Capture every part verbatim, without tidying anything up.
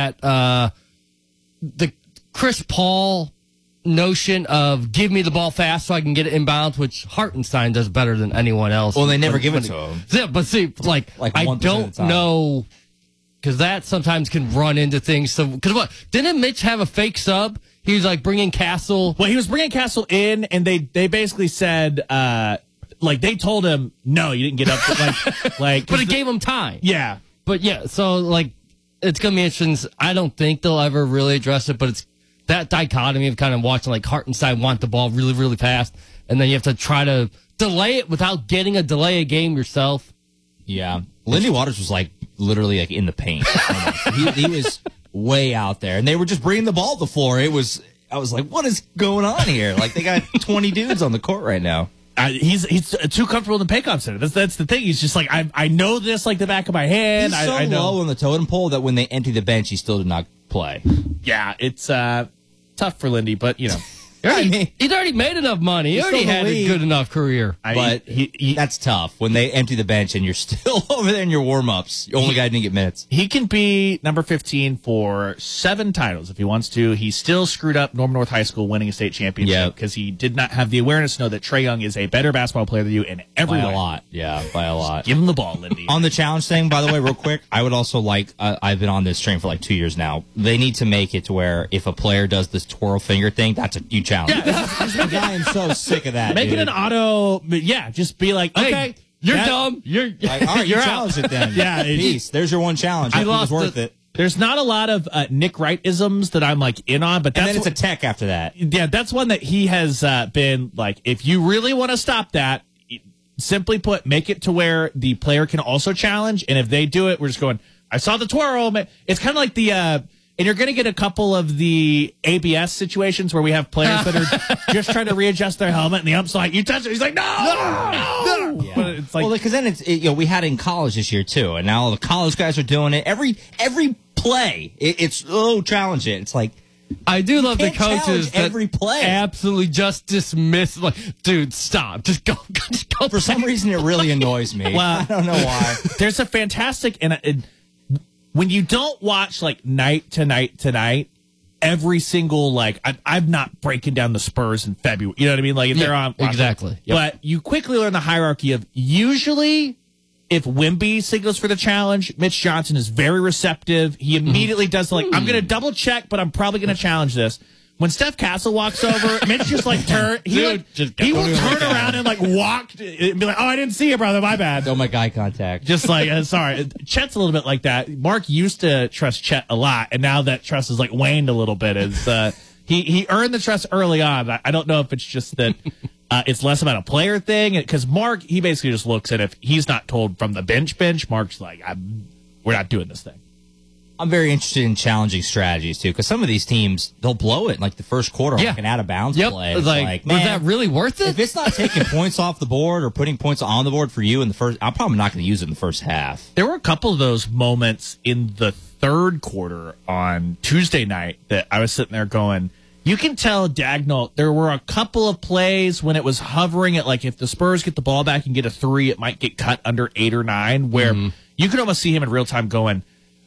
that uh, the Chris Paul notion of give me the ball fast so I can get it inbounds, which Hartenstein does better than anyone else. Well, they never when, give when it to him. Yeah, but see, like, like I don't know, because that sometimes can run into things. So, because what, didn't Mitch have a fake sub? He was like bringing Castle. Well, he was bringing Castle in, and they, they basically said, uh, like, they told him, no, you didn't get up. Like, like, but it the, gave him time. Yeah. But yeah, so, like, it's going to be interesting. I don't think they'll ever really address it, but it's that dichotomy of kind of watching, like, Hartenstein want the ball really, really fast, and then you have to try to delay it without getting a delay a game yourself. Yeah. Lindy Waters was, like, literally, like, in the paint. he, he was way out there, and they were just bringing the ball to the floor. It was, I was like, what is going on here? Like, they got twenty dudes on the court right now. Uh, he's he's too comfortable in the Paycom Center. That's that's the thing. He's just like, I I know this like the back of my hand. He's so I, I know. low on the totem pole that when they empty the bench, he still did not play. Yeah, it's uh, tough for Lindy, but you know. I mean, he'd already made enough money. He already had a good enough career. I, but he, he, that's tough when they empty the bench and you're still over there in your warm-ups. The only guy didn't get minutes. He can be number fifteen for seven titles if he wants to. He still screwed up Norman North High School winning a state championship because yep. he did not have the awareness to know that Trae Young is a better basketball player than you in every by way. a lot. Yeah, by a lot. Give him the ball, Lindy. On the challenge thing, by the way, real quick, I would also like, uh, I've been on this train for like two years now. They need to make it to where if a player does this twirl finger thing, that's a you challenge. Yeah. I am so sick of that. Make dude. it an auto, yeah. Just be like, okay, hey, you're that, dumb. You're like, all right. You're you out. challenge it then. Yeah, peace. There's your one challenge. I, I lost. It was worth the, it. There's not a lot of uh, Nick Wright isms that I'm like in on, but that's and then it's what, a tech after that. Yeah, that's one that he has uh, been like. If you really want to stop that, simply put, make it to where the player can also challenge, and if they do it, we're just going. I saw the twirl. It's kind of like the. Uh, And you're going to get a couple of the A B S situations where we have players that are just trying to readjust their helmet, and the ump's like, "You touch it." He's like, "No, no." no. Yeah. But it's like, well, because then it's it, you know we had it in college this year too, and now all the college guys are doing it. Every every play, it, it's oh challenge it. It's like I do love the coaches that every play absolutely just dismiss. Like, dude, stop, just go, just go. For some reason, it really annoys me. Well, I don't know why. There's a fantastic and. and when you don't watch like night to night to night, every single like I, I'm not breaking down the Spurs in February. You know what I mean? Like if yeah, they're on exactly. Yep. But you quickly learn the hierarchy of usually if Wemby signals for the challenge, Mitch Johnson is very receptive. He immediately does the, like I'm going to double check, but I'm probably going to challenge this. When Steph Castle walks over, Mitch just like turn. He, Dude, like, just he will turn around and like walk and be like, "Oh, I didn't see you, brother. My bad." Don't make eye contact. Just like, uh, sorry, Chet's a little bit like that. Mark used to trust Chet a lot, and now that trust is like waned a little bit. Is uh, he he earned the trust early on? I, I don't know if it's just that uh, it's less about a player thing because Mark he basically just looks at if he's not told from the bench bench. Mark's like, I'm, we're not doing this thing. I'm very interested in challenging strategies too, because some of these teams they'll blow it in like the first quarter, yeah. like an out of bounds yep. play. It's like, like man, was that really worth it? If it's not taking points off the board or putting points on the board for you in the first, I'm probably not going to use it in the first half. There were a couple of those moments in the third quarter on Tuesday night that I was sitting there going, you can tell Dagnall, there were a couple of plays when it was hovering at like if the Spurs get the ball back and get a three, it might get cut under eight or nine, where mm-hmm. you could almost see him in real time going,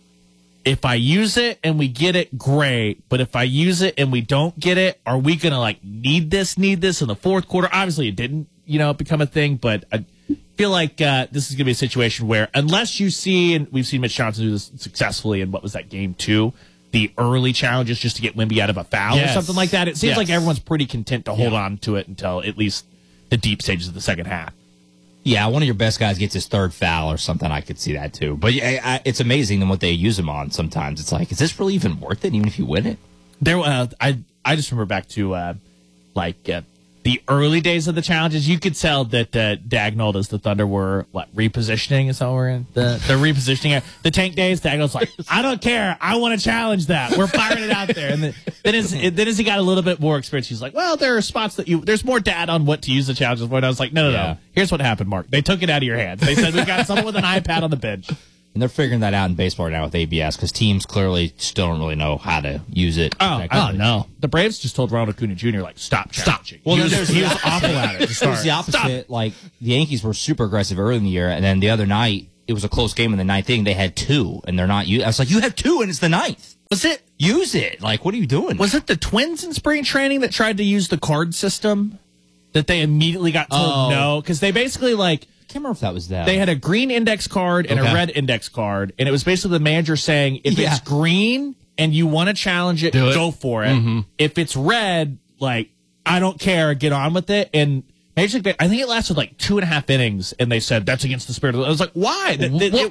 if I use it and we get it, great. But if I use it and we don't get it, are we going to like need this, need this in the fourth quarter? Obviously, it didn't, you know, become a thing. But I feel like uh, this is going to be a situation where unless you see, and we've seen Mitch Johnson do this successfully in what was that game two, the early challenges just to get Wemby out of a foul yes. or something like that. It seems yes. like everyone's pretty content to hold yeah. on to it until at least the deep stages of the second half. Yeah, one of your best guys gets his third foul or something. I could see that too. But I, I, it's amazing what they use him on sometimes. It's like, is this really even worth it, even if you win it? There, uh, I I just remember back to uh, like uh, the early days of the challenges. You could tell that uh, Dagnall as the Thunder were what repositioning is how we're in the the repositioning the tank days. Dagnall's like, I don't care, I want to challenge that. We're firing it out there. And then, then as then as he got a little bit more experience, he's like, well, there are spots that you there's more data on what to use the challenges for. And I was like, no, no, yeah. no. Here's what happened, Mark. They took it out of your hands. They said we got someone with an iPad on the bench. And they're figuring that out in baseball now with A B S because teams clearly still don't really know how to use it. Oh, oh no. The Braves just told Ronald Acuna Junior like, stop challenging. Stop. Well, he was, there's he the was awful at it to start. It was the opposite. Stop. Like, the Yankees were super aggressive early in the year, and then the other night, it was a close game in the ninth inning. They had two, and they're not. I was like, you have two, and it's the ninth. Was it? Use it. Like, what are you doing? Was it the Twins in spring training that tried to use the card system that they immediately got told Oh. no? Because they basically like. I can't remember if that was that. They had a green index card and Okay. a red index card, and it was basically the manager saying, if Yeah. it's green and you want to challenge it, Do it. go for it. Mm-hmm. If it's red, like, I don't care, get on with it. And Major League, I think it lasted like two and a half innings, and they said, that's against the spirit of the... I was like, why? That, that, What- it-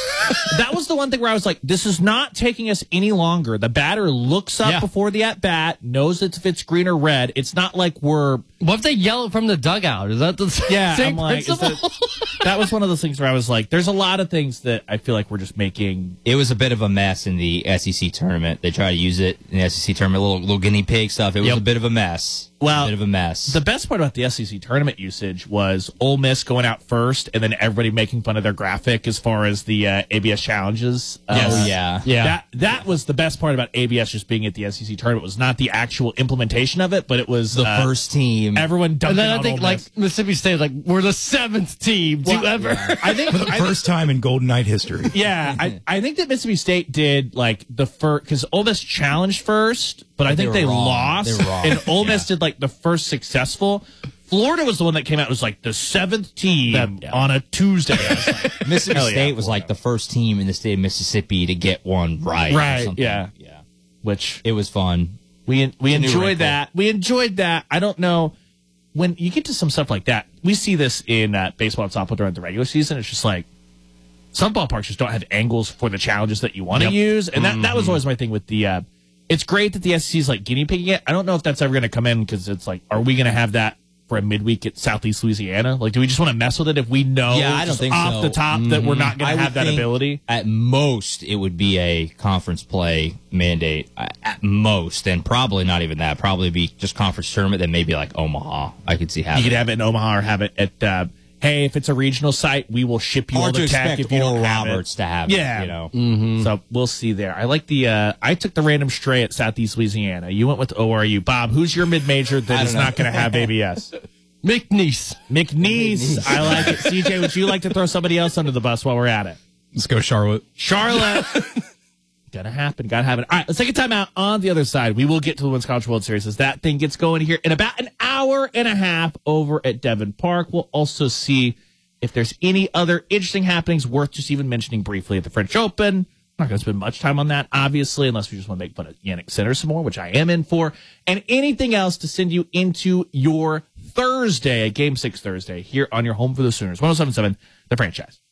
that was the one thing where I was like, this is not taking us any longer. The batter looks up Yeah. before the at-bat, knows if it's green or red. It's not like we're... What if they yell it from the dugout? Is that the Yeah, same I'm like, is principle? that, that was one of those things where I was like, there's a lot of things that I feel like we're just making. It was a bit of a mess in the S E C tournament. They tried to use it in the S E C tournament, little little guinea pig stuff. It was Yep. a bit of a mess. Well, a bit of a mess. The best part about the S E C tournament usage was Ole Miss going out first, and then everybody making fun of their graphic as far as the uh, A B S challenges. Yes. Uh, yeah. Yeah. That that was the best part about A B S just being at the S E C tournament. Was not the actual implementation of it, but it was the uh, first team. everyone And dunking then I on think Ole like Miss. Mississippi State, like we're the seventh team to Well, ever. I think For the I- first time in Golden Knight history. Yeah, I, I think that Mississippi State did like the first because Ole Miss challenged first, but I But they think were they wrong. lost, They were wrong. and Ole Miss did like the first successful. Florida was the one that came out was like the seventh team That- yeah. on a Tuesday. I was like, Mississippi Hell yeah, State was like the first team in the state of Mississippi to get one right. or Right, something. yeah. Yeah. which It was fun. we we It's a new enjoyed wrinkle. that. We enjoyed that. I don't know when you get to some stuff like that. We see this in uh, baseball and softball during the regular season. It's just like some ballparks just don't have angles for the challenges that you want to Yep. use, and that, Mm-hmm. that was always my thing with the. Uh, it's great that the S E C is like guinea pigging it. I don't know if that's ever going to come in because it's like, are we going to have that for a midweek at Southeast Louisiana? Like, do we just want to mess with it if we know Yeah, I don't just think off so. the top that we're not I going to would have that think ability? At most, it would be a conference play mandate. uh, At most, and probably not even that. Probably be just conference tournament. Then maybe like Omaha. I could see You happening. could have it in Omaha or have it at. Uh, hey, if it's a regional site, we will ship you Or all to the tech expect if you don't Oral have Roberts it. to have Yeah. it. You know. So we'll see there. I like the. Uh, I took the random stray at Southeast Louisiana. You went with O R U. Bob, who's your mid major that I is don't know. not going to have A B S? McNeese. McNeese. I like it. C J, would you like to throw somebody else under the bus while we're at it? Let's go, Charlotte. Charlotte. Gonna happen. Gotta happen. All right, let's take a time out. On the other side, we will get to the Women's College World Series as that thing gets going here in about an hour and a half over at Devon Park. We'll also see if there's any other interesting happenings worth just even mentioning briefly at the French Open. I'm not going to spend much time on that, obviously, unless we just want to make fun of Yannick Sinner some more, which I am in for, and anything else to send you into your Thursday, Game six Thursday, here on your home for the Sooners. one oh seven point seven, The Franchise.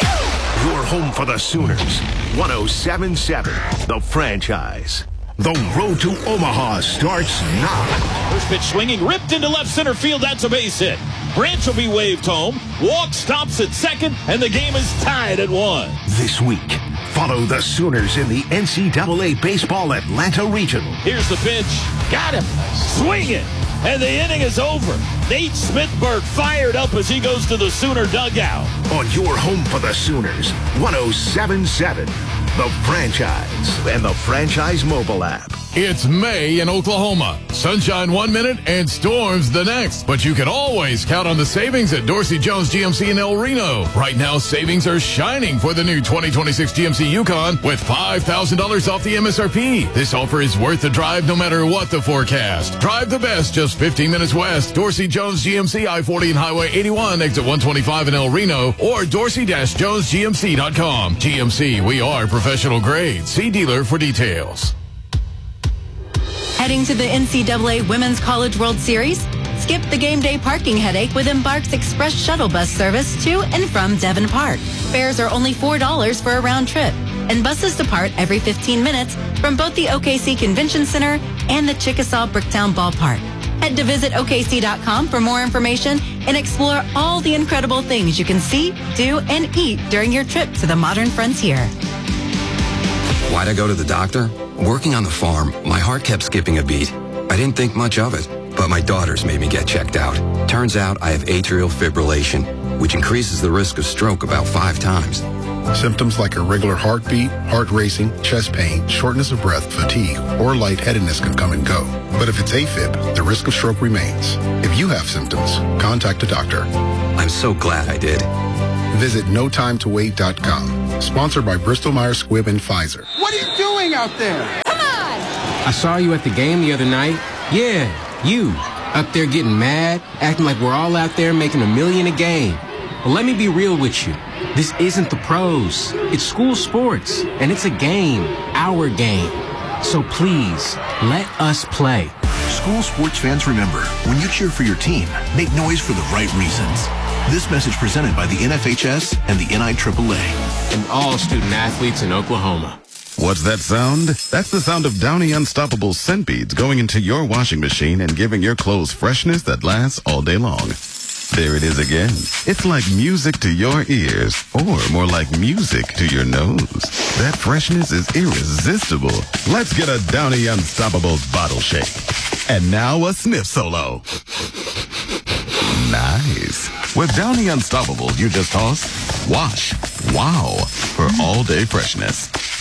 Your home for the Sooners. one oh seven point seven, The Franchise. The road to Omaha starts now. First pitch swinging, ripped into left center field. That's a base hit. Branch will be waved home. Walk stops at second, and the game is tied at one. This week, follow the Sooners in the N C double A Baseball Atlanta Regional. Here's the pitch. Got him. Swing it. And the inning is over. Nate Smithberg fired up as he goes to the Sooner dugout. On your home for the Sooners, one oh seven point seven, The Franchise, and the Franchise mobile app. It's May in Oklahoma. Sunshine one minute and storms the next. But you can always count on the savings at Dorsey Jones G M C in El Reno. Right now, savings are shining for the new twenty twenty-six G M C Yukon with five thousand dollars off the M S R P. This offer is worth the drive no matter what the forecast. Drive the best just fifteen minutes west. Dorsey Jones G M C, I forty and Highway eighty-one, exit one twenty-five in El Reno, or dorsey jones g m c dot com. G M C, we are professional grade. See dealer for details. Heading to the N C double A Women's College World Series? Skip the game day parking headache with Embark's Express Shuttle Bus service to and from Devon Park. Fares are only four dollars for a round trip, and buses depart every fifteen minutes from both the O K C Convention Center and the Chickasaw Bricktown Ballpark. Head to visit O K C dot com for more information and explore all the incredible things you can see, do, and eat during your trip to the modern frontier. Why'd I go to the doctor? Working on the farm, my heart kept skipping a beat. I didn't think much of it, but my daughters made me get checked out. Turns out I have atrial fibrillation, which increases the risk of stroke about five times. Symptoms like irregular heartbeat, heart racing, chest pain, shortness of breath, fatigue, or lightheadedness can come and go. But if it's AFib, the risk of stroke remains. If you have symptoms, contact a doctor. I'm so glad I did. Visit no time to wait dot com. Sponsored by Bristol Myers Squibb and Pfizer. What are you doing out there? Come on! I saw you at the game the other night. Yeah, you. Up there getting mad, acting like we're all out there making a million a game. Well, let me be real with you. This isn't the pros. It's school sports, and it's a game, our game. So please, let us play. School sports fans, remember, when you cheer for your team, make noise for the right reasons. This message presented by the N F H S and the N I triple A. And all student athletes in Oklahoma. What's that sound? That's the sound of Downy Unstoppable scent beads going into your washing machine and giving your clothes freshness that lasts all day long. There it is again. It's like music to your ears, or more like music to your nose. That freshness is irresistible. Let's get a Downy Unstoppable bottle shake. And now a sniff solo. Nice. With Downy Unstoppable, you just toss, wash, wow, for all day freshness.